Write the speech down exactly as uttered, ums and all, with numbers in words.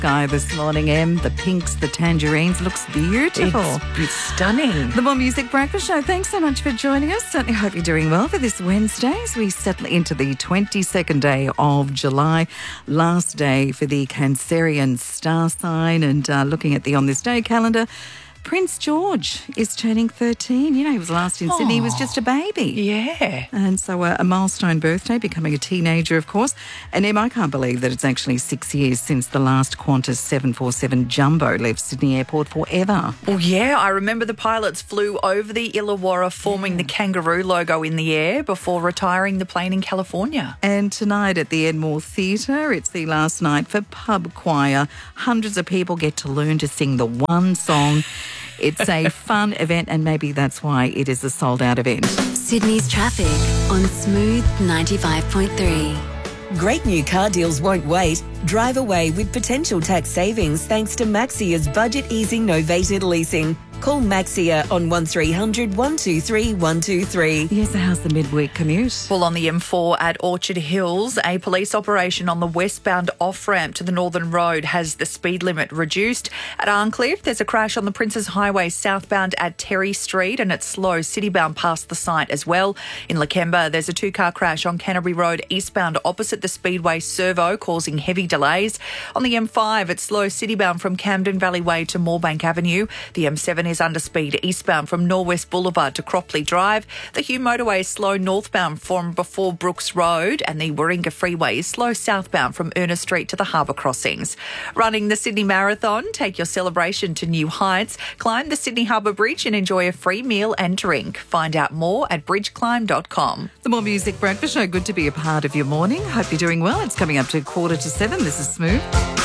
sky this morning, Em. The pinks, the tangerines. Looks beautiful. It's, it's stunning. The More Music Breakfast Show. Thanks so much for joining us. Certainly hope you're doing well for this Wednesday as we settle into the twenty-second day of July. Last day for the Cancerian star sign. And uh, looking at the On This Day calendar, Prince George is turning thirteen. You know, he was last in Sydney. He was just a baby. Yeah. And so uh, a milestone birthday, becoming a teenager, of course. And Em, I can't believe that it's actually six years since the last Qantas seven forty-seven Jumbo left Sydney Airport forever. Well, yeah, I remember the pilots flew over the Illawarra forming the kangaroo logo in the air before retiring the plane in California. And tonight at the Enmore Theatre, it's the last night for pub choir. Hundreds of people get to learn to sing the one song. It's a fun event, and maybe that's why it is a sold-out event. Sydney's traffic on Smooth ninety-five point three. Great new car deals won't wait. Drive away with potential tax savings thanks to Maxia's budget easing novated leasing. Call Maxia on one three hundred, one two three, one two three. Yes, how's the midweek commute? Well, on the M four at Orchard Hills, a police operation on the westbound off-ramp to the Northern Road has the speed limit reduced. At Arncliffe, there's a crash on the Princes Highway southbound at Terry Street, and it's slow citybound past the site as well. In Lakemba, there's a two-car crash on Canterbury Road eastbound opposite the Speedway Servo, causing heavy delays. On the M five, it's slow citybound from Camden Valley Way to Moorebank Avenue. The M seven is under speed eastbound from Norwest Boulevard to Cropley Drive. The Hume Motorway is slow northbound from before Brooks Road, and the Warringah Freeway is slow southbound from Ernest Street to the Harbour Crossings. Running the Sydney Marathon, take your celebration to new heights. Climb the Sydney Harbour Bridge and enjoy a free meal and drink. Find out more at bridge climb dot com. The More Music Breakfast Show. Good to be a part of your morning. Hope you're doing well. It's coming up to quarter to seven. This is Smooth.